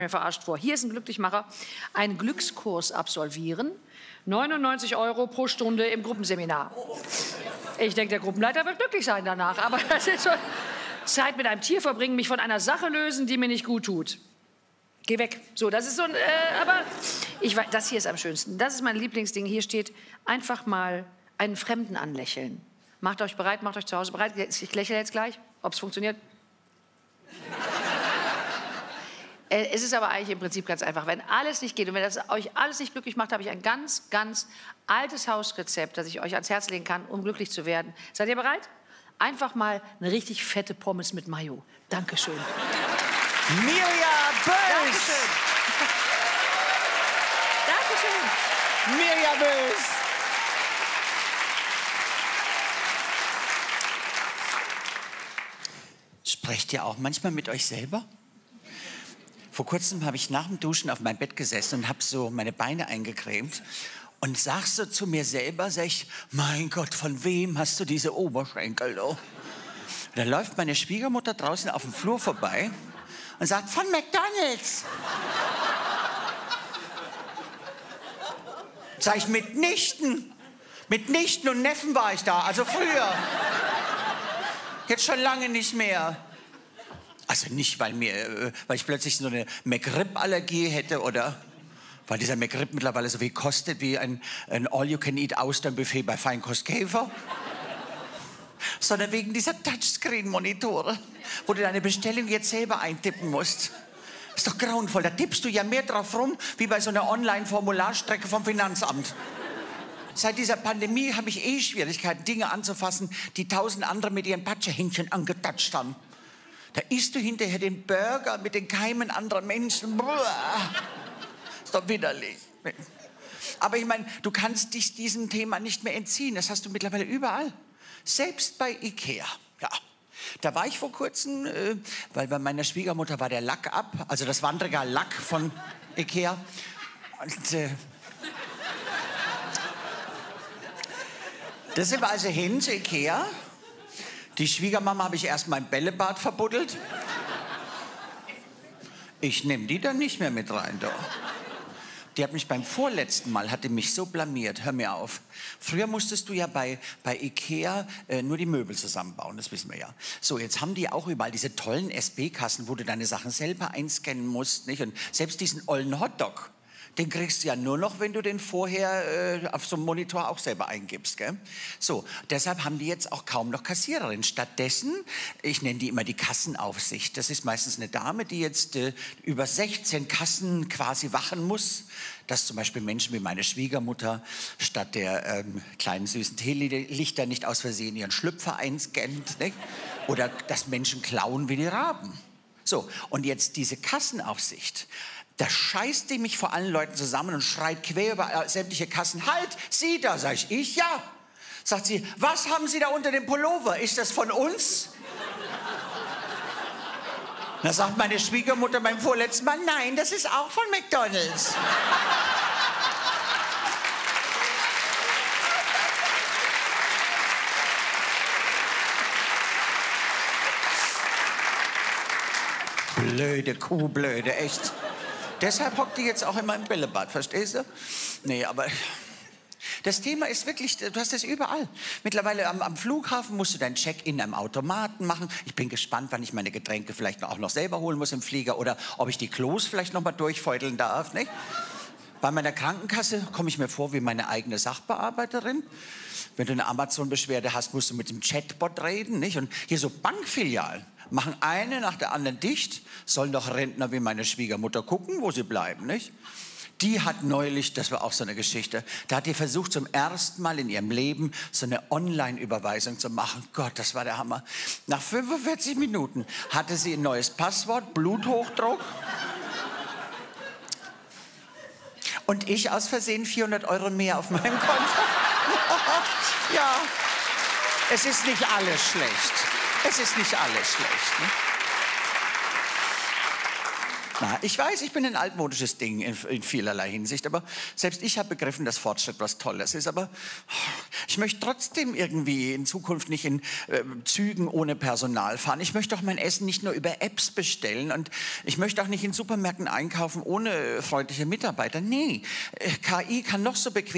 mir verarscht vor. Hier ist ein Glücklichmacher, einen Glückskurs absolvieren. 99 € pro Stunde im Gruppenseminar. Ich denke, der Gruppenleiter wird glücklich sein danach. Aber das ist schon Zeit mit einem Tier verbringen, mich von einer Sache lösen, die mir nicht gut tut. Geh weg. So, das ist so ein... aber ich weiß, das hier ist am schönsten. Das ist mein Lieblingsding. Hier steht, einfach mal einen Fremden anlächeln. Macht euch bereit, macht euch zu Hause bereit. Ich lächle jetzt gleich, ob es funktioniert. Es ist aber eigentlich im Prinzip ganz einfach. Wenn alles nicht geht und wenn das euch alles nicht glücklich macht, habe ich ein ganz, ganz altes Hausrezept, das ich euch ans Herz legen kann, um glücklich zu werden. Seid ihr bereit? Einfach mal eine richtig fette Pommes mit Mayo. Dankeschön. Mirja Bös! Dankeschön. Mirja Bös! Sprecht ihr auch manchmal mit euch selber? Vor kurzem habe ich nach dem Duschen auf meinem Bett gesessen und habe so meine Beine eingecremt und sag so zu mir selber, sag ich, mein Gott, von wem hast du diese Oberschenkel? Oh? Da läuft meine Schwiegermutter draußen auf dem Flur vorbei und sagt, von McDonald's. Sag ich, mitnichten. Mit Nichten und Neffen war ich da, also früher. Jetzt schon lange nicht mehr. Also nicht, weil ich plötzlich so eine McRib-Allergie hätte oder weil dieser McRib mittlerweile so viel kostet wie ein All-You-Can-Eat-Austern-Buffet bei Feinkost Käfer. Sondern wegen dieser Touchscreen-Monitore, wo du deine Bestellung jetzt selber eintippen musst. Ist doch grauenvoll, da tippst du ja mehr drauf rum, wie bei so einer Online-Formularstrecke vom Finanzamt. Seit dieser Pandemie habe ich Schwierigkeiten, Dinge anzufassen, die 1000 andere mit ihren Patschehändchen angetatscht haben. Da isst du hinterher den Burger mit den Keimen anderer Menschen. Ist doch widerlich. Aber ich meine, du kannst dich diesem Thema nicht mehr entziehen. Das hast du mittlerweile überall. Selbst bei Ikea. Ja. Da war ich vor kurzem, weil bei meiner Schwiegermutter war der Lack ab. Also das Wandregal Lack von Ikea. Und da sind wir also hin zu Ikea. Die Schwiegermama habe ich erst mal im Bällebad verbuddelt. Ich nehme die dann nicht mehr mit rein, doch. Die hat mich beim vorletzten Mal, hatte mich so blamiert. Hör mir auf. Früher musstest du ja bei Ikea nur die Möbel zusammenbauen, das wissen wir ja. So, jetzt haben die auch überall diese tollen SB-Kassen, wo du deine Sachen selber einscannen musst, nicht? Und selbst diesen ollen Hotdog, den kriegst du ja nur noch, wenn du den vorher auf so einem Monitor auch selber eingibst, gell? So, deshalb haben die jetzt auch kaum noch Kassiererinnen. Stattdessen, ich nenne die immer die Kassenaufsicht. Das ist meistens eine Dame, die jetzt über 16 Kassen quasi wachen muss. Dass zum Beispiel Menschen wie meine Schwiegermutter statt der kleinen süßen Teelichter nicht aus Versehen ihren Schlüpfer einscannt, nicht? Oder dass Menschen klauen wie die Raben. So, und jetzt diese Kassenaufsicht. Da scheißt die mich vor allen Leuten zusammen und schreit quer über sämtliche Kassen. Halt, Sie da, sag ich, ja. Sagt sie, was haben Sie da unter dem Pullover? Ist das von uns? Da sagt meine Schwiegermutter beim vorletzten Mal, nein, das ist auch von McDonald's. Blöde Kuh, blöde, echt. Deshalb hockt die jetzt auch immer im Bällebad, verstehst du? Nee, aber das Thema ist wirklich, du hast das überall. Mittlerweile am Flughafen musst du dein Check-in am Automaten machen. Ich bin gespannt, wann ich meine Getränke vielleicht auch noch selber holen muss im Flieger oder ob ich die Klos vielleicht noch mal durchfeudeln darf, nicht? Bei meiner Krankenkasse komme ich mir vor wie meine eigene Sachbearbeiterin. Wenn du eine Amazon-Beschwerde hast, musst du mit dem Chatbot reden, nicht? Und hier so Bankfilialen machen eine nach der anderen dicht, sollen doch Rentner wie meine Schwiegermutter gucken, wo sie bleiben, nicht? Die hat neulich, das war auch so eine Geschichte, da hat die versucht zum ersten Mal in ihrem Leben so eine Online-Überweisung zu machen. Gott, das war der Hammer. Nach 45 Minuten hatte sie ein neues Passwort, Bluthochdruck. Und ich aus Versehen 400 € mehr auf meinem Konto. Ja, es ist nicht alles schlecht. Es ist nicht alles schlecht. Ne? Na, ich weiß, ich bin ein altmodisches Ding in vielerlei Hinsicht, aber selbst ich habe begriffen, dass Fortschritt was Tolles ist. Aber ich möchte trotzdem irgendwie in Zukunft nicht in Zügen ohne Personal fahren. Ich möchte auch mein Essen nicht nur über Apps bestellen und ich möchte auch nicht in Supermärkten einkaufen ohne freundliche Mitarbeiter. Nee, KI kann noch so bequem